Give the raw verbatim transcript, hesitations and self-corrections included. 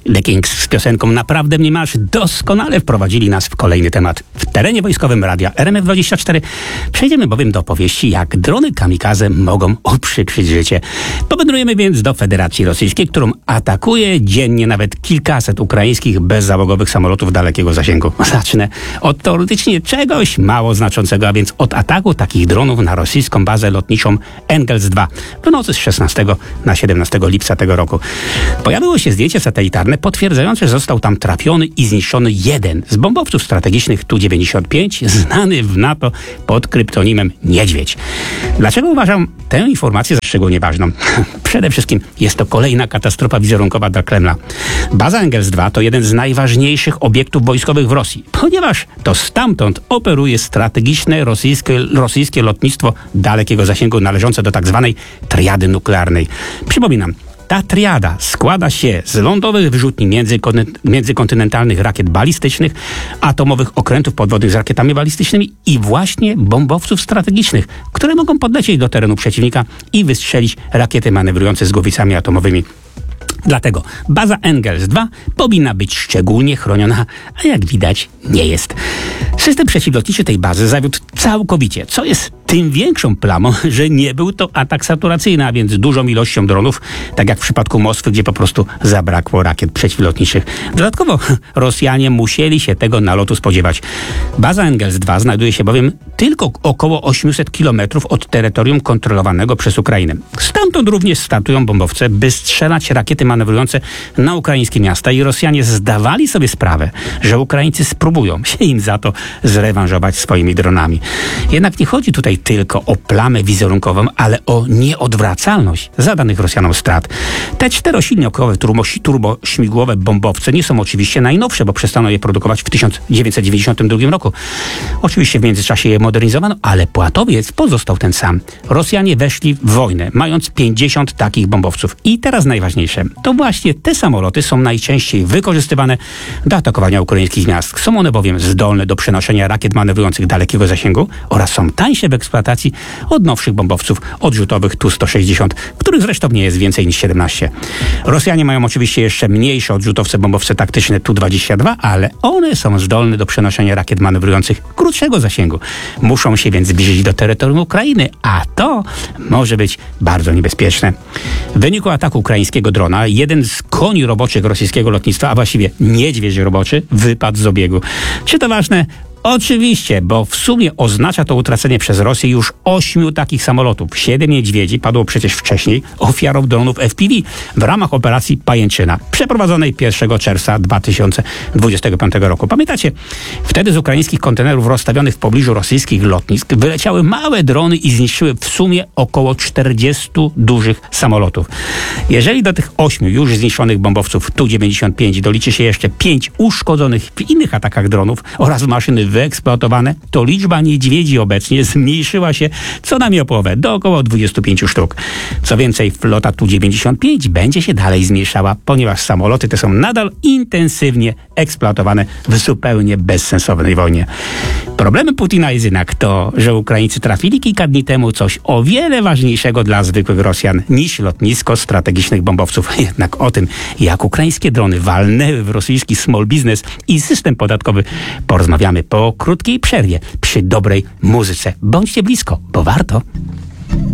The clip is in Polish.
The Kings z piosenką Naprawdę mnie masz doskonale wprowadzili nas w kolejny temat. W terenie wojskowym radia R M F dwadzieścia cztery przejdziemy bowiem do opowieści, jak drony kamikaze mogą uprzykrzyć życie. Powędrujemy więc do Federacji Rosyjskiej, którą atakuje dziennie nawet kilkaset ukraińskich bezzałogowych samolotów dalekiego zasięgu. Zacznę od teoretycznie czegoś mało znaczącego, a więc od ataku takich dronów na rosyjską bazę lotniczą Engels dwa w nocy z szesnastego na siedemnastego lipca tego roku. Pojawiło się zdjęcie satelitarne potwierdzające, że został tam trafiony i zniszczony jeden z bombowców strategicznych Tu dziewięćdziesiąt pięć, znany w NATO pod kryptonimem Niedźwiedź. Dlaczego uważam tę informację za szczególnie ważną? Przede wszystkim jest to kolejna katastrofa wizerunkowa dla Kremla. Baza Engels dwa to jeden z najważniejszych obiektów wojskowych w Rosji, ponieważ to stamtąd operuje strategiczne rosyjskie, rosyjskie lotnictwo dalekiego zasięgu należące do tak zwanej triady nuklearnej. Przypominam, ta triada składa się z lądowych wyrzutni międzykontynentalnych rakiet balistycznych, atomowych okrętów podwodnych z rakietami balistycznymi i właśnie bombowców strategicznych, które mogą podlecieć do terenu przeciwnika i wystrzelić rakiety manewrujące z głowicami atomowymi. Dlatego baza Engels dwa powinna być szczególnie chroniona, a jak widać nie jest. System przeciwlotniczy tej bazy zawiódł całkowicie, co jest tym większą plamą, że nie był to atak saturacyjny, a więc dużą ilością dronów, tak jak w przypadku Moskwy, gdzie po prostu zabrakło rakiet przeciwlotniczych. Dodatkowo Rosjanie musieli się tego nalotu spodziewać. Baza Engels dwa znajduje się bowiem tylko około osiemset kilometrów od terytorium kontrolowanego przez Ukrainę. Stamtąd również startują bombowce, by strzelać rakiety manewrujące na ukraińskie miasta i Rosjanie zdawali sobie sprawę, że Ukraińcy spróbują się im za to zrewanżować swoimi dronami. Jednak nie chodzi tutaj tylko o plamę wizerunkową, ale o nieodwracalność zadanych Rosjanom strat. Te czterosilnikowe turbośmigłowe bombowce nie są oczywiście najnowsze, bo przestano je produkować w tysiąc dziewięćset dziewięćdziesiątym drugim roku. Oczywiście w międzyczasie je modernizowano, ale płatowiec pozostał ten sam. Rosjanie weszli w wojnę, mając pięćdziesiąt takich bombowców. I teraz najważniejsze. To właśnie te samoloty są najczęściej wykorzystywane do atakowania ukraińskich miast. Są one bowiem zdolne do przenoszenia rakiet manewrujących dalekiego zasięgu oraz są tańsze w eksploatacji od nowszych bombowców odrzutowych Tu sto sześćdziesiąt, których zresztą nie jest więcej niż siedemnaście. Rosjanie mają oczywiście jeszcze mniejsze odrzutowce bombowce taktyczne Tu dwadzieścia dwa, ale one są zdolne do przenoszenia rakiet manewrujących krótszego zasięgu. Muszą się więc zbliżyć do terytorium Ukrainy, a to może być bardzo niebezpieczne. W wyniku ataku ukraińskiego drona jeden z koni roboczych rosyjskiego lotnictwa, a właściwie niedźwiedź roboczy, wypadł z obiegu. Czy to ważne? Oczywiście, bo w sumie oznacza to utracenie przez Rosję już ośmiu takich samolotów. Siedem niedźwiedzi padło przecież wcześniej ofiarą dronów F P V w ramach operacji Pajęczyna, przeprowadzonej pierwszego czerwca dwa tysiące dwudziestego piątego roku. Pamiętacie? Wtedy z ukraińskich kontenerów rozstawionych w pobliżu rosyjskich lotnisk wyleciały małe drony i zniszczyły w sumie około czterdziestu dużych samolotów. Jeżeli do tych ośmiu już zniszczonych bombowców Tu dziewięćdziesiąt pięć doliczy się jeszcze pięć uszkodzonych w innych atakach dronów oraz maszyny wyeksploatowane, to liczba niedźwiedzi obecnie zmniejszyła się co najmniej o połowę, do około dwudziestu pięciu sztuk. Co więcej, flota Tu dziewięćdziesiąt pięć będzie się dalej zmniejszała, ponieważ samoloty te są nadal intensywnie eksploatowane w zupełnie bezsensownej wojnie. Problemem Putina jest jednak to, że Ukraińcy trafili kilka dni temu coś o wiele ważniejszego dla zwykłych Rosjan niż lotnisko strategicznych bombowców. Jednak o tym, jak ukraińskie drony walnęły w rosyjski small business i system podatkowy, porozmawiamy po krótkiej przerwie przy dobrej muzyce. Bądźcie blisko, bo warto.